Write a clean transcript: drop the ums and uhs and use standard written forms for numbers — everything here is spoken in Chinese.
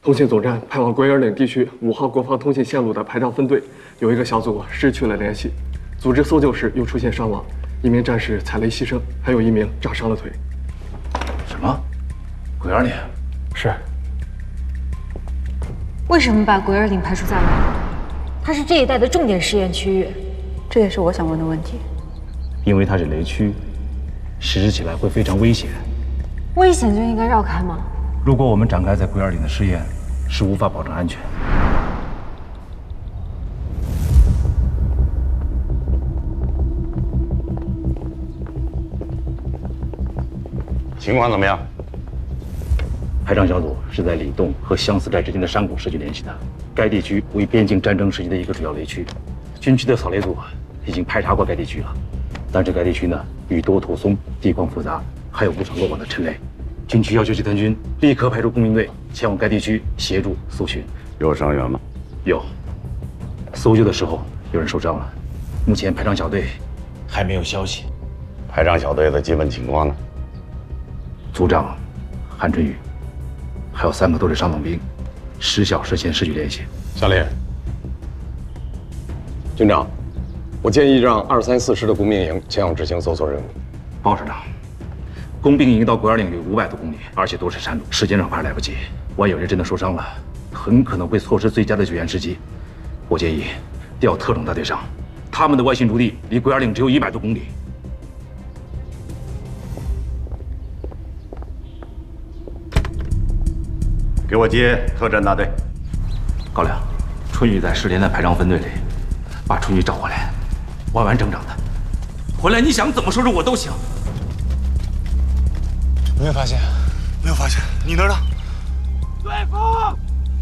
通信总站派往鬼儿岭地区5号国防通信线路的排障分队有一个小组失去了联系，组织搜救时又出现伤亡，1名战士踩雷牺牲，还有1名炸伤了腿。 什么？鬼儿岭？ 是。 为什么把鬼儿岭排除在外？它是这一带的重点试验区域， 这也是我想问的问题。 因为它是雷区，实施起来会非常危险。 危险就应该绕开吗？ 如果我们展开在鬼儿岭的试验，是无法保证安全。 情况怎么样？ 排障小组是在里洞和相思寨之间的山谷失去联系的。该地区为边境战争时期的一个主要雷区，军区的扫雷组已经排查过该地区了。但是该地区呢，雨多土松，地况复杂，还有不少落网的陈雷。军区要求集团军立刻派出工兵队前往该地区协助搜寻。 有伤员吗？ 有。搜救的时候有人受伤了，目前排障小队还没有消息。 排障小队的基本情况呢？ 组长韩春雨，还有3个都是伤亡兵，10小时前失去联系。 下令，军长，我建议让2、3、4师的工兵营前往执行搜索任务。 报师长，工兵营到鬼儿岭有500多公里，而且都是山路，时间上怕是来不及。万一有人真的受伤了，很可能会错失最佳的救援时机。我建议调特种大队上，他们的外勤驻地离鬼儿岭只有100多公里。 给我接特战大队。 高亮，春雨在10连的排障分队里，把春雨找回来，完完整整的。回来你想怎么收拾我都行。 没有发现，没有发现，你那儿呢？ 对付！